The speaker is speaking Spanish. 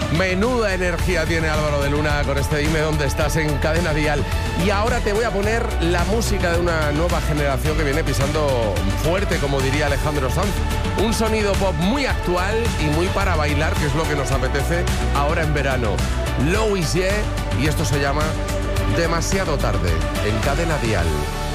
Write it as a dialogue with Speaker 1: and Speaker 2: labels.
Speaker 1: Menuda energía tiene Álvaro de Luna con este Dime Dónde Estás en Cadena Dial. Y ahora te voy a poner la música de una nueva generación que viene pisando fuerte, como diría Alejandro Sanz. Un sonido pop muy actual y muy para bailar, que es lo que nos apetece ahora en verano. Louis J. y esto se llama Demasiado Tarde en Cadena Dial.